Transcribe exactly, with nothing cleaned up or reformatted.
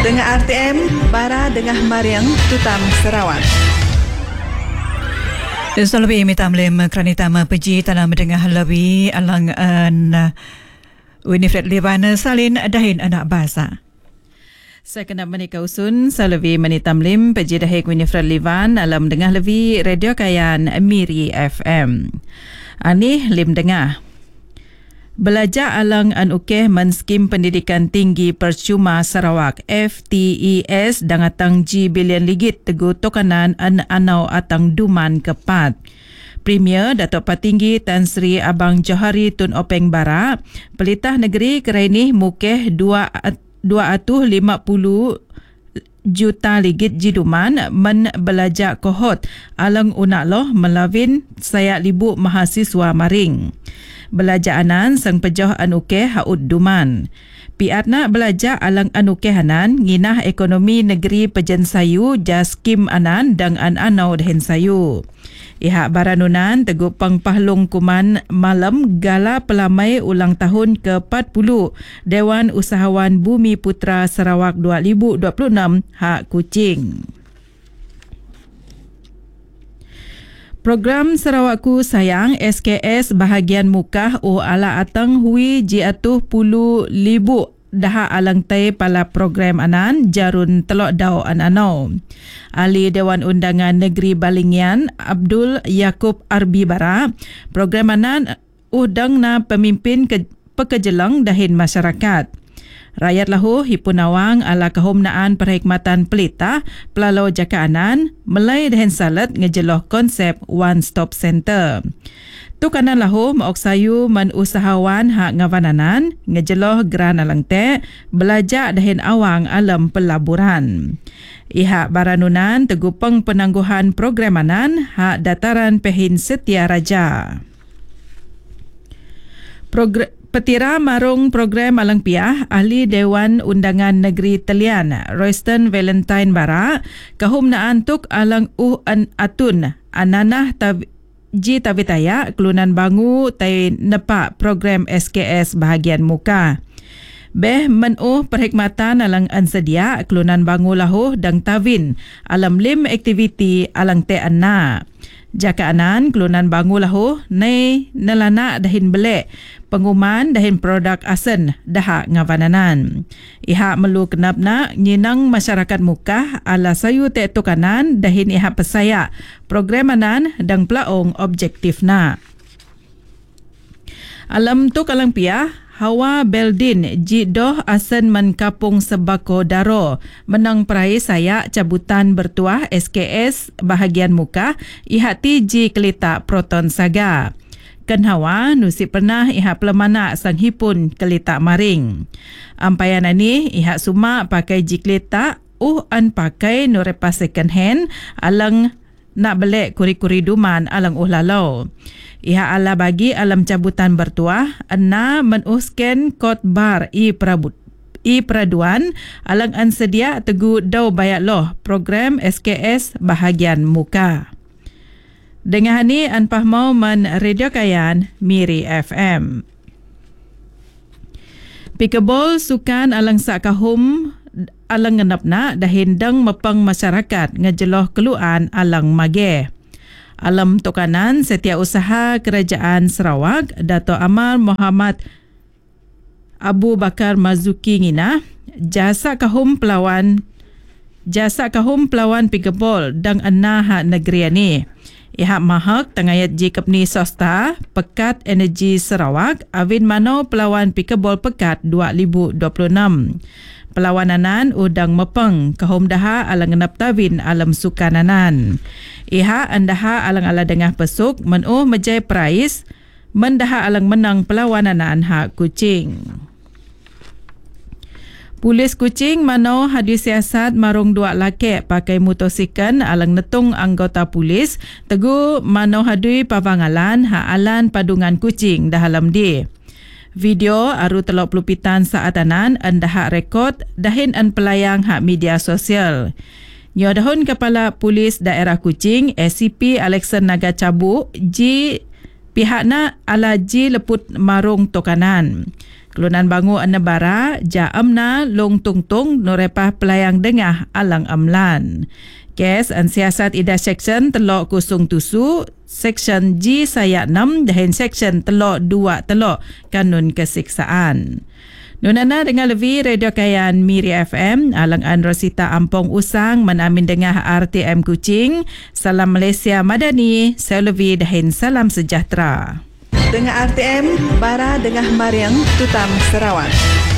Dengan R T M, Bara Dengah Mariang, Tutam Sarawak. Selalu minta mlem kerana tama peji dalam mendengar lebih alang an Winifred Livan salin dahin anak basa. Saya kena menikah usun selalu menita mlem peji dahik Winifred Livan alam dengar lebih radio kayan Miri F M. Ani lim dengar. Belajar alang an ukeh men skim pendidikan tinggi percuma Sarawak F T E S dangatang G bilion ligit tegu tokanan an anau atang duman kepat. Premier Datuk Patinggi Tan Sri Abang Johari Tun Openg Bara, Pelitah Negeri Kerenih mukeh dua ratus lima puluh juta ligit jiduman men belajar kohot alang unak loh melawin saya libu mahasiswa maring. Belajar anan sang pejoh anuke haud duman. Piatna belajar alang anuke hanan nginah ekonomi negeri pejen sayu jaskim anan dang an anau dehen sayu. Ihak baranunan tegup pangpahlung kuman malam gala pelamai ulang tahun ke empat puluh Dewan Usahawan Bumi Putra Sarawak dua ribu dua puluh enam hak Kuching. Program Sarawakku Sayang S K S bahagian mukah o ala atang hui jiatuh puluh libu daha alang tay pala program anan jarun telok dau an anau. Ahli Dewan Undangan Negeri Balingian Abdul Yaakob Arbi Bara, program anan udang na pemimpin ke, pekejelang dahin masyarakat. Rakyat lahu hipunawang ala kahumnaan perkhidmatan pelita pelalau jakaanan melai dahin salat ngejeloh konsep One Stop Center. Tu kanan lahu maoksayu man usahawan hak ngavananan ngejeloh geran alang te belajar dahin awang alam pelaburan. Ihak baranunan tegupeng penangguhan programanan hak dataran Pehin Setia Raja. Program Petira marung program alang piah ahli Dewan Undangan Negeri Telian Royston Valentine Bara kahumnaan tuk alang uh an atun ananah tab ji tabitaya kelunan bangu tai nepak program S K S bahagian muka. Beh menuh perkhidmatan alang ansedia kelunan bangu lahu dang tawin alam lim aktiviti alang te anna. Jaka anan kelunan bangu lahu nei nelana dahin belek penguman dahin produk asen daha ngavananan. Iha melu kenapna nyinang masyarakat mukah ala sayu te tukanan dahin iha pesaya programanan dang pelaong objektif na. Alam tu kalang piah Hawa Beldin jidoh asen men kapung Sebako Daro menang perai saya cabutan bertuah S K S bahagian muka ihati ji kelita proton saga. Ken hawa nusi pernah ihak pelemana sang hipun kelita maring. Ampayan ani ihak suma pakai ji kelita uh an pakai nurepa second hand alang nak belek kuri-kuri duman alang uh lalau. Iha ala bagi alam cabutan bertuah ena menusken kod bar i prabut i peraduan alang ansedia tegu dau bayak loh program S K S bahagian muka. Dengan ni anpah mau man radio kayan Miri F M. Pikebol sukan alang sakahum alang ngenapna dahin dang mepang masyarakat ngejeloh keluan alang mage. Alam Tokanan Setiausaha Kerajaan Sarawak Dato' Amal Muhammad Abu Bakar Mazuki ngina jasa kahum pelawan jasa kahum pelawan pikebol dang anaha negeri ni. Ihak mahak tangayat jikap ni sosta Pekat Energi Sarawak awin mano pelawan pikebol pekat dua ribu dua puluh enam. Pelawananan udang mepeng kahum daha alang ngenap tawin alam sukananan. Iha andaha alang ala dengah pesuk menuh mejai prais mendaha alang menang pelawananan hak Kuching. Polis Kuching mano hadis siasat marung dua laki pakai motosikal alang netung anggota polis tegu mano hadui pavangalan hak alan padungan Kuching dahalam di. Video aru telok pelupitan saat anan anda hak rekod dahin an pelayang hak media sosial. Nyodahun Kepala Polis Daerah Kuching S C P Alexan Naga Cabu ji pihakna ala ji leput marung tokanan. Kelunan bangu Anabara, Ja Amna, Long Tung Tung, Norepah Pelayang Dengah, Alang Amlan. Kes an siasat ida seksyen telok kusung tusu, seksyen G sayak enam dan seksyen telok dua telok kanun kesiksaan. Nunana dengan lebih Radio Kayan Miri F M, Alang An Rosita Ampong Usang, Manamin Dengah R T M Kuching, Salam Malaysia Madani, saya lebih dan salam sejahtera. Dengan R T M, Bara Dengah Mariang, Tutam Sarawak.